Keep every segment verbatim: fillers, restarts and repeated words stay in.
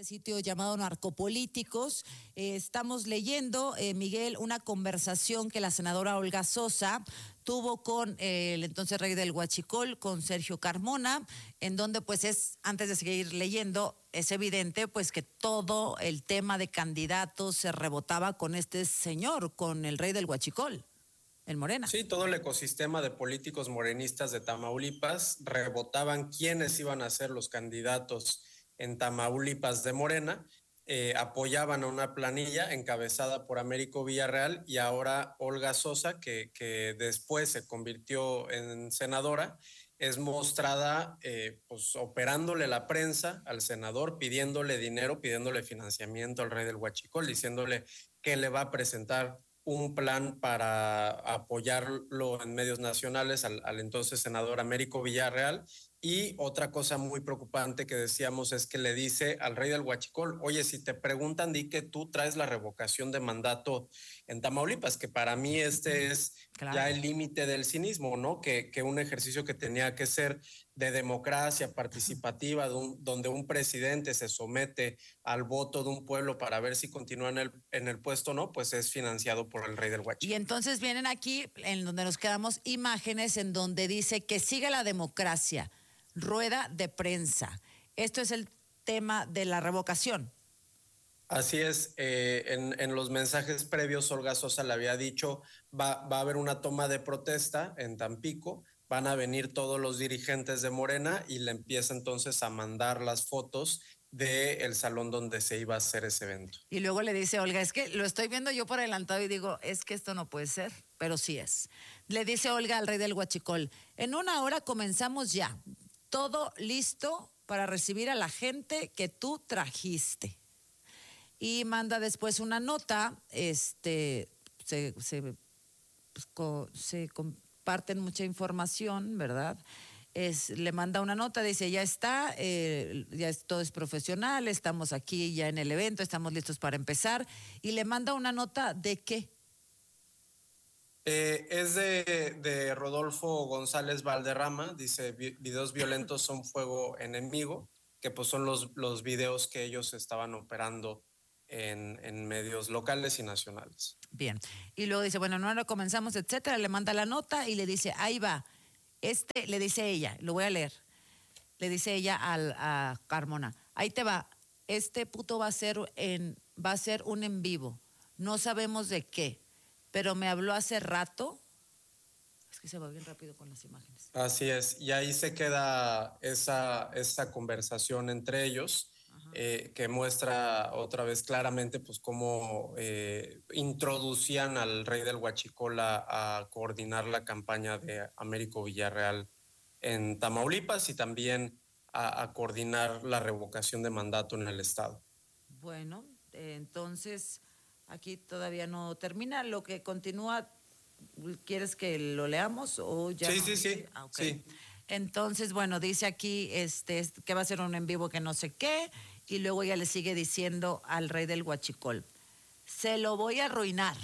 este sitio llamado Narcopolíticos. Eh, estamos leyendo, eh, Miguel, una conversación que la senadora Olga Sosa tuvo con eh, el entonces rey del Huachicol, con Sergio Carmona, en donde pues es, antes de seguir leyendo, es evidente pues que todo el tema de candidatos se rebotaba con este señor, con el rey del Huachicol, el Morena. Sí, todo el ecosistema de políticos morenistas de Tamaulipas rebotaban quiénes iban a ser los candidatos en Tamaulipas de Morena, eh, apoyaban a una planilla encabezada por Américo Villarreal y ahora Olga Sosa, que, que después se convirtió en senadora, es mostrada eh, pues operándole la prensa al senador, pidiéndole dinero, pidiéndole financiamiento al rey del Huachicol, diciéndole que le va a presentar un plan para apoyarlo en medios nacionales al, al entonces senador Américo Villarreal. Y otra cosa muy preocupante que decíamos es que le dice al rey del Huachicol, oye, si te preguntan, di que tú traes la revocación de mandato en Tamaulipas, que para mí este es claro. ya el límite del cinismo, ¿no? Que, que un ejercicio que tenía que ser de democracia participativa, de un, donde un presidente se somete al voto de un pueblo para ver si continúa en el, en el puesto o no, pues es financiado por el rey del Huachicol. Y entonces vienen aquí, en donde nos quedamos, imágenes en donde dice que siga la democracia. Rueda de prensa. Esto es el tema de la revocación. Así es, eh, en, en los mensajes previos Olga Sosa le había dicho va, va a haber una toma de protesta en Tampico, van a venir todos los dirigentes de Morena y le empieza entonces a mandar las fotos del salón donde se iba a hacer ese evento. Y luego le dice Olga, es que lo estoy viendo yo por adelantado y digo, es que esto no puede ser, pero sí es. Le dice Olga al rey del Huachicol, en una hora comenzamos ya. Todo listo para recibir a la gente que tú trajiste. Y manda después una nota, este, se, se, pues, co, se comparten mucha información, ¿verdad? Es, le manda una nota, dice, ya está, eh, ya es, todo es profesional, estamos aquí ya en el evento, estamos listos para empezar. Y le manda una nota de qué. Eh, es de, de Rodolfo González Valderrama, dice, videos violentos son fuego enemigo, que pues son los, los videos que ellos estaban operando en, en medios locales y nacionales. Bien, y luego dice, bueno, no lo comenzamos, etcétera, le manda la nota y le dice, ahí va, este, le dice ella, lo voy a leer, le dice ella al, a Carmona, ahí te va, este puto va a ser en, va a ser un en vivo, no sabemos de qué, pero me habló hace rato. Es que se va bien rápido con las imágenes. Así es, y ahí se queda esa, esa conversación entre ellos, eh, que muestra otra vez claramente pues cómo eh, introducían al rey del Huachicol a, a coordinar la campaña de Américo Villarreal en Tamaulipas y también a, a coordinar la revocación de mandato en el estado. Bueno, eh, entonces aquí todavía no termina, lo que continúa, ¿quieres que lo leamos o ya? Sí, no? sí, sí, ah, okay. sí. Entonces, bueno, dice aquí este, que va a ser un en vivo que no sé qué, y luego ya le sigue diciendo al rey del Huachicol, se lo voy a arruinar.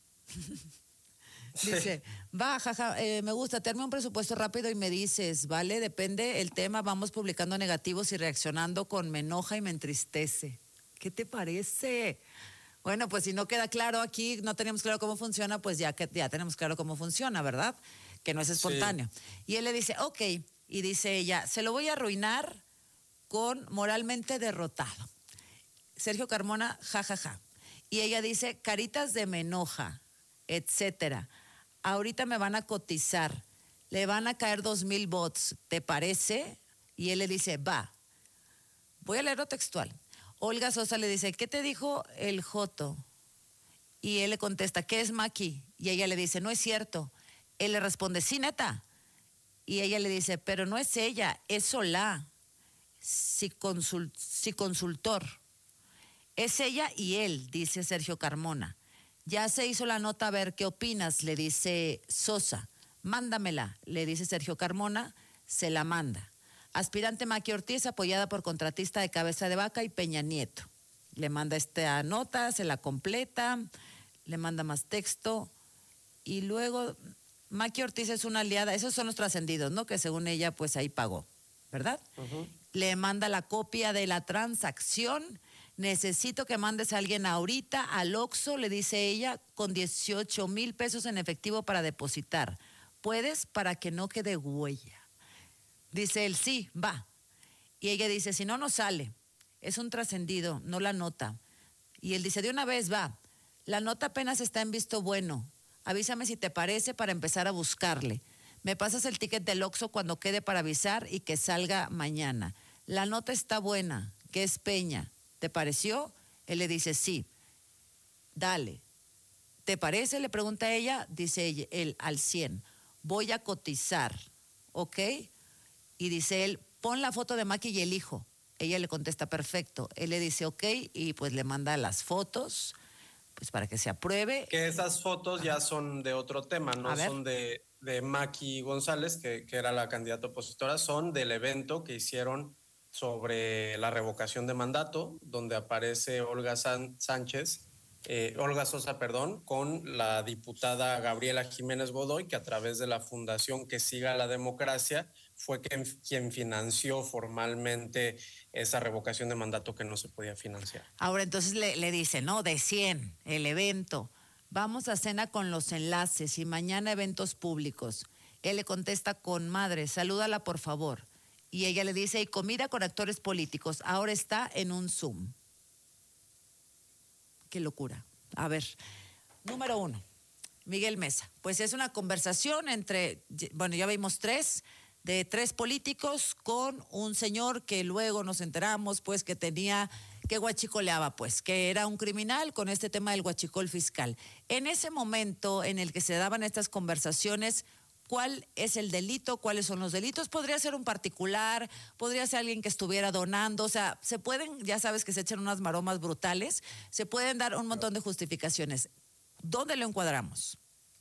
Dice, va, jaja, eh, me gusta, tenerme un presupuesto rápido y me dices, vale, depende el tema, vamos publicando negativos y reaccionando con me enoja y me entristece. ¿Qué te parece? Bueno, pues si no queda claro aquí, no tenemos claro cómo funciona, pues ya que ya tenemos claro cómo funciona, ¿verdad? Que no es espontáneo. Sí. Y él le dice, ok, y dice ella, se lo voy a arruinar con moralmente derrotado. Sergio Carmona, jajaja. Ja, ja. Y ella dice, caritas de me enoja, etcétera. Ahorita me van a cotizar, le van a caer dos mil bots, ¿te parece? Y él le dice, va. Voy a leerlo textual. Olga Sosa le dice, ¿qué te dijo el Joto? Y él le contesta, ¿qué es Maki? Y ella le dice, no es cierto. Él le responde, sí, neta. Y ella le dice, pero no es ella, es Solá, si, consult, si consultor. Es ella y él, dice Sergio Carmona. Ya se hizo la nota, a ver qué opinas, le dice Sosa. Mándamela, le dice Sergio Carmona, se la manda. Aspirante Maki Ortiz, apoyada por contratista de Cabeza de Vaca y Peña Nieto. Le manda esta nota, se la completa, le manda más texto. Y luego, Maki Ortiz es una aliada, esos son los trascendidos, ¿no? Que según ella, pues ahí pagó, ¿verdad? Uh-huh. Le manda la copia de la transacción necesito que mandes a alguien ahorita al Oxxo, le dice ella, con dieciocho mil pesos en efectivo para depositar. ¿Puedes? Para que no quede huella. Dice él, sí, va. Y ella dice, si no, no sale. Es un trascendido, no la nota. Y él dice, de una vez, va. La nota apenas está en visto bueno. Avísame si te parece para empezar a buscarle. Me pasas el ticket del Oxxo cuando quede para avisar y que salga mañana. La nota está buena, que es Peña. ¿Te pareció? Él le dice, sí. Dale. ¿Te parece? Le pregunta ella. Dice ella, él, al cien. Voy a cotizar, ¿ok? Y dice él, pon la foto de Maki y el hijo. Ella le contesta, perfecto. Él le dice, ok, y pues le manda las fotos, pues para que se apruebe. Que esas fotos Ajá. ya son de otro tema, no son de, de Maki González, que, que era la candidata opositora, son del evento que hicieron sobre la revocación de mandato, donde aparece Olga San, Sánchez, eh, Olga Sosa, perdón, con la diputada Gabriela Jiménez Godoy, que a través de la Fundación Que Siga la Democracia fue quien, quien financió formalmente esa revocación de mandato que no se podía financiar. Ahora entonces le, le dice, no, de cien, el evento, vamos a cena con los enlaces y mañana eventos públicos. Él le contesta con madre, salúdala por favor. Y ella le dice, y comida con actores políticos, ahora está en un Zoom. Qué locura. A ver, número uno, Miguel Mesa. Pues es una conversación entre, bueno, ya vimos tres, de tres políticos con un señor que luego nos enteramos pues que tenía, que guachicoleaba pues, que era un criminal con este tema del guachicol fiscal. En ese momento en el que se daban estas conversaciones, ¿cuál es el delito? ¿Cuáles son los delitos? Podría ser un particular, podría ser alguien que estuviera donando, o sea, se pueden, ya sabes que se echan unas maromas brutales, se pueden dar un montón de justificaciones. ¿Dónde lo encuadramos?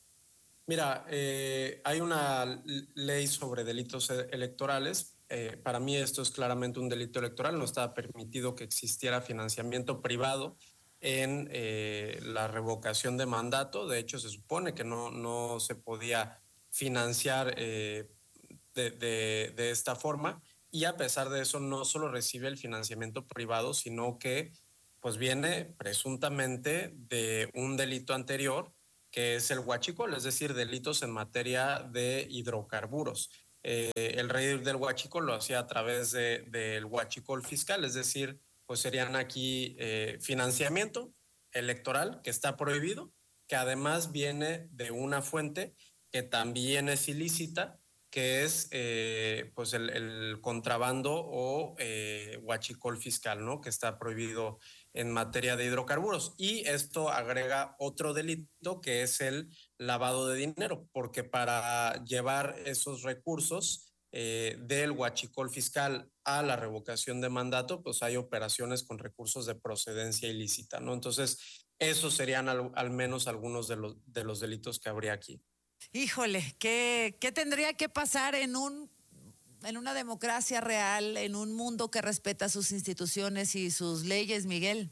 Mira, eh, hay una ley sobre delitos electorales. Eh, para mí esto es claramente un delito electoral. No estaba permitido que existiera financiamiento privado en eh, la revocación de mandato. De hecho, se supone que no, no se podía financiar eh, de, de, de esta forma. Y a pesar de eso, no solo recibe el financiamiento privado, sino que pues viene presuntamente de un delito anterior, que es el huachicol, es decir, delitos en materia de hidrocarburos. Eh, el rey del huachicol lo hacía a través de, del huachicol fiscal, es decir, pues serían aquí eh, financiamiento electoral, que está prohibido, que además viene de una fuente que también es ilícita, que es eh, pues el, el contrabando o eh, huachicol fiscal, ¿no? Que está prohibido en materia de hidrocarburos. Y esto agrega otro delito, que es el lavado de dinero, porque para llevar esos recursos eh, del huachicol fiscal a la revocación de mandato, pues hay operaciones con recursos de procedencia ilícita, ¿no? Entonces, esos serían al, al menos algunos de los, de los delitos que habría aquí. Híjole, ¿qué, qué tendría que pasar en un en una democracia real, en un mundo que respeta sus instituciones y sus leyes, Miguel?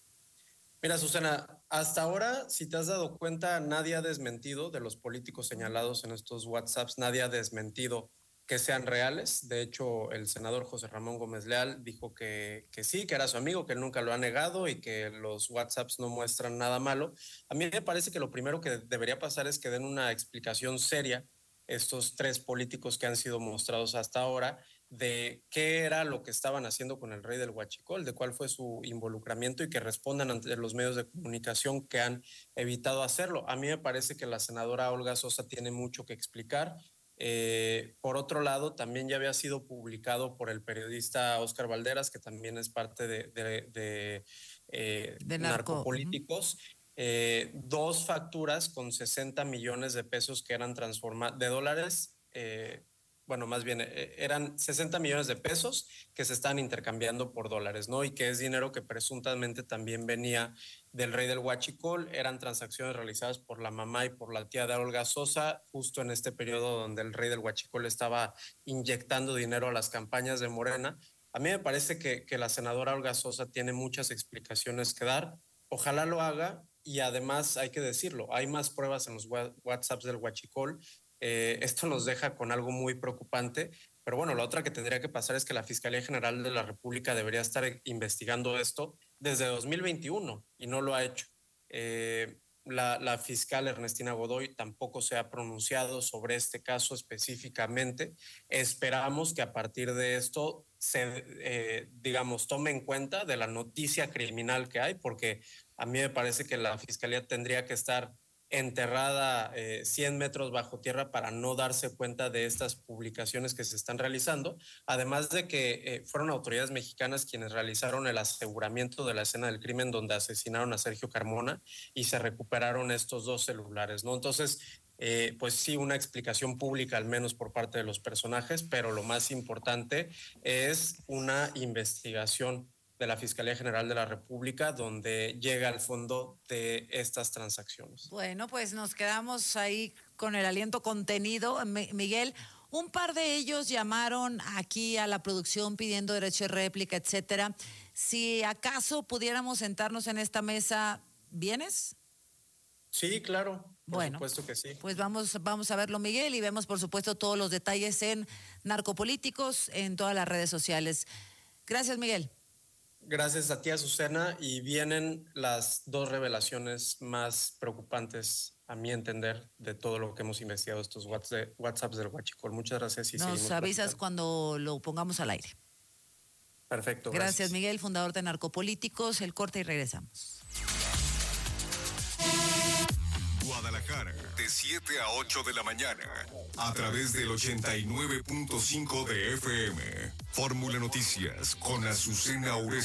Mira, Susana, hasta ahora, si te has dado cuenta, nadie ha desmentido de los políticos señalados en estos WhatsApps, nadie ha desmentido que sean reales. De hecho, el senador José Ramón Gómez Leal dijo que, que sí, que era su amigo, que él nunca lo ha negado y que los WhatsApps no muestran nada malo. A mí me parece que lo primero que debería pasar es que den una explicación seria estos tres políticos que han sido mostrados hasta ahora de qué era lo que estaban haciendo con el rey del huachicol, de cuál fue su involucramiento y que respondan ante los medios de comunicación que han evitado hacerlo. A mí me parece que la senadora Olga Sosa tiene mucho que explicar. Eh, por otro lado, también ya había sido publicado por el periodista Óscar Valderas, que también es parte de, de, de, eh, de narco. narcopolíticos, uh-huh. eh, dos facturas con sesenta millones de pesos que eran transformadas, de dólares, eh, bueno, más bien eh, eran sesenta millones de pesos que se están intercambiando por dólares, ¿no? Y que es dinero que presuntamente también venía del rey del huachicol. Eran transacciones realizadas por la mamá y por la tía de Olga Sosa, justo en este periodo donde el rey del huachicol estaba inyectando dinero a las campañas de Morena. A mí me parece que, que la senadora Olga Sosa tiene muchas explicaciones que dar. Ojalá lo haga y además hay que decirlo, hay más pruebas en los WhatsApps del huachicol. Eh, esto nos deja con algo muy preocupante, pero bueno, la otra que tendría que pasar es que la Fiscalía General de la República debería estar investigando esto desde dos mil veintiuno y no lo ha hecho. Eh, la, la fiscal Ernestina Godoy tampoco se ha pronunciado sobre este caso específicamente. Esperamos que a partir de esto se, eh, digamos, tome en cuenta de la noticia criminal que hay, porque a mí me parece que la fiscalía tendría que estar enterrada eh, cien metros bajo tierra para no darse cuenta de estas publicaciones que se están realizando, además de que eh, fueron autoridades mexicanas quienes realizaron el aseguramiento de la escena del crimen donde asesinaron a Sergio Carmona y se recuperaron estos dos celulares, ¿no? Entonces, eh, pues sí, una explicación pública al menos por parte de los personajes, pero lo más importante es una investigación de la Fiscalía General de la República, donde llega al fondo de estas transacciones. Bueno, pues nos quedamos ahí con el aliento contenido. Miguel, un par de ellos llamaron aquí a la producción pidiendo derecho de réplica, etcétera. Si acaso pudiéramos sentarnos en esta mesa, ¿vienes? Sí, claro. Por bueno, supuesto que sí. Pues vamos, vamos a verlo, Miguel, y vemos, por supuesto, todos los detalles en Narcopolíticos, en todas las redes sociales. Gracias, Miguel. Gracias a ti, Azucena, y vienen las dos revelaciones más preocupantes, a mi entender, de todo lo que hemos investigado estos WhatsApps del Huachicol. Muchas gracias y Nos seguimos avisas platicando. Cuando lo pongamos al aire. Perfecto, gracias. Gracias, Miguel, fundador de Narcopolíticos. El corte y regresamos. Guadalajara, de siete a ocho de la mañana, a través del ochenta y nueve punto cinco de F M. Fórmula Noticias con Azucena Uresti.